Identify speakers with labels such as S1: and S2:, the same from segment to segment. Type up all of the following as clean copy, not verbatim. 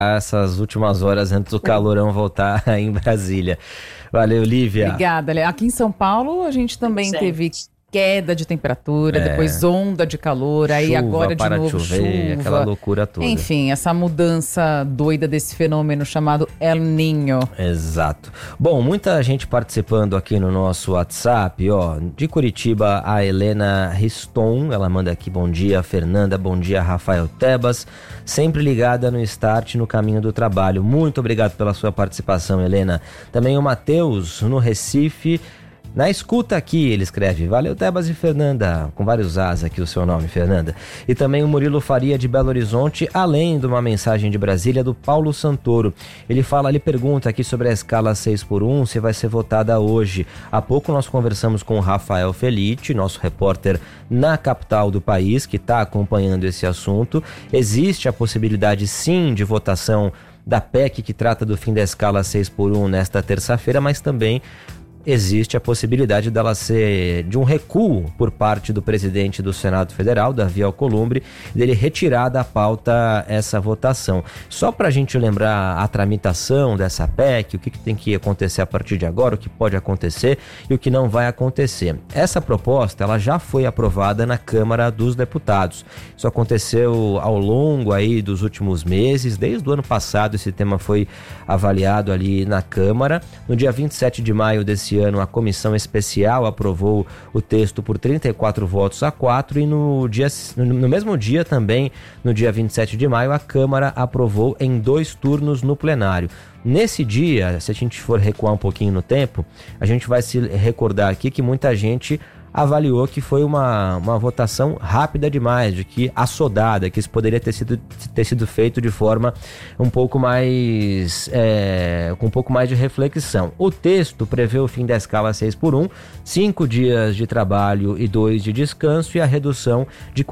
S1: essas últimas horas antes do calorão voltar em Brasília. Valeu, Lívia.
S2: Obrigada, Léo. Aqui em São Paulo a gente também teve queda de temperatura, depois onda de calor, aí
S1: chuva,
S2: agora de novo
S1: chover,
S2: chuva.
S1: Aquela loucura toda.
S2: Enfim, essa mudança doida desse fenômeno chamado El Niño.
S1: Exato. Bom, muita gente participando aqui no nosso WhatsApp, ó. De Curitiba, a Helena Riston, ela manda aqui: bom dia, Fernanda, bom dia, Rafael Tebas, sempre ligada no Start, no caminho do trabalho. Muito obrigado pela sua participação, Helena. Também o Matheus, no Recife, na escuta aqui, ele escreve: valeu, Tebas e Fernanda, com vários As aqui o seu nome, Fernanda. E também o Murilo Faria, de Belo Horizonte, além de uma mensagem de Brasília do Paulo Santoro. Ele pergunta aqui sobre a escala 6x1, se vai ser votada hoje. Há pouco nós conversamos com o Rafael Felitti, nosso repórter na capital do país, que está acompanhando esse assunto. Existe a possibilidade, sim, de votação da PEC que trata do fim da escala 6x1 nesta terça-feira, mas também existe a possibilidade dela ser de um recuo por parte do presidente do Senado Federal, Davi Alcolumbre, dele retirar da pauta essa votação. Só para a gente lembrar a tramitação dessa PEC, o que tem que acontecer a partir de agora, o que pode acontecer e o que não vai acontecer. Essa proposta, ela já foi aprovada na Câmara dos Deputados. Isso aconteceu ao longo aí dos últimos meses, desde o ano passado esse tema foi avaliado ali na Câmara. No dia 27 de maio desse ano, a comissão especial aprovou o texto por 34 votos a 4 e no mesmo dia também, no dia 27 de maio, a Câmara aprovou em 2 turnos no plenário. Nesse dia, se a gente for recuar um pouquinho no tempo, a gente vai se recordar aqui que muita gente avaliou que foi uma votação rápida demais, de que assodada, que isso poderia ter sido feito de forma um pouco mais com um pouco mais de reflexão. O texto prevê o fim da escala 6x1, 5 dias de trabalho e 2 de descanso, e a redução de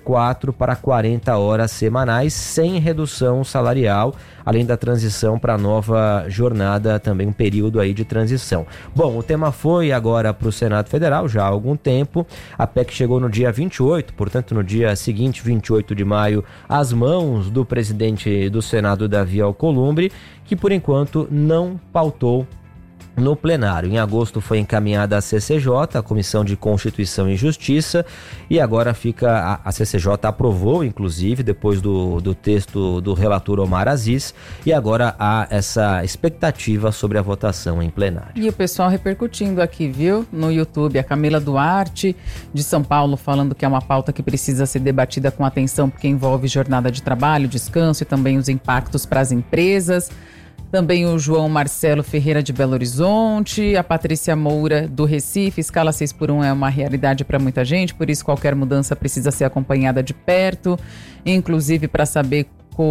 S1: 44 para 40 horas semanais, sem redução salarial, além da transição para a nova jornada, também um período aí de transição. Bom, o tema foi agora para o Senado Federal já há algum tempo. A PEC chegou no dia 28, portanto no dia seguinte, 28 de maio, às mãos do presidente do Senado, Davi Alcolumbre, que por enquanto não pautou no plenário. Em agosto foi encaminhada à CCJ, a Comissão de Constituição e Justiça, e agora a CCJ aprovou, inclusive, depois do texto do relator Omar Aziz, e agora há essa expectativa sobre a votação em plenário.
S2: E o pessoal repercutindo aqui, viu? No YouTube, a Camila Duarte, de São Paulo, falando que é uma pauta que precisa ser debatida com atenção, porque envolve jornada de trabalho, descanso e também os impactos para as empresas. Também o João Marcelo Ferreira, de Belo Horizonte, a Patrícia Moura, do Recife. Escala 6x1 é uma realidade para muita gente, por isso qualquer mudança precisa ser acompanhada de perto, inclusive para saber,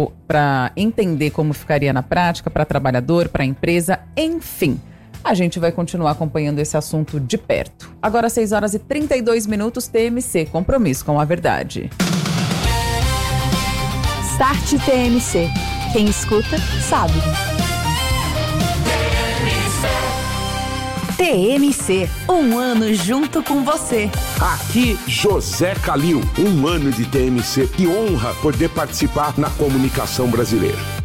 S2: para entender como ficaria na prática, para trabalhador, para empresa, enfim. A gente vai continuar acompanhando esse assunto de perto. Agora 6h32, TMC, compromisso com a verdade.
S3: Start TMC. Quem escuta, sabe. TMC, um ano junto com você.
S4: Aqui, José Calil, um ano de TMC. Que honra poder participar na comunicação brasileira.